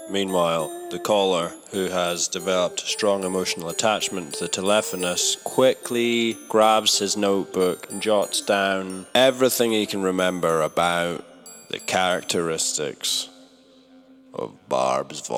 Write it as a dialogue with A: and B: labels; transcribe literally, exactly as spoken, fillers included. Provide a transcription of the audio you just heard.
A: Meanwhile, the caller, who has developed strong emotional attachment to the telephonist, quickly grabs his notebook and jots down everything he can remember about the characteristics of Barb's voice.